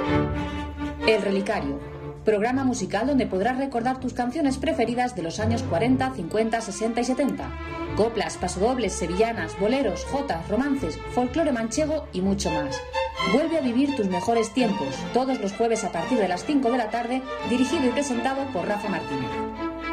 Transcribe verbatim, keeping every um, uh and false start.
El Relicario, programa musical donde podrás recordar tus canciones preferidas de los años cuarenta, cincuenta, sesenta y setenta. Coplas, pasodobles, sevillanas, boleros, jotas, romances, folclore manchego y mucho más. Vuelve a vivir tus mejores tiempos, todos los jueves a partir de las cinco de la tarde, dirigido y presentado por Rafa Martínez.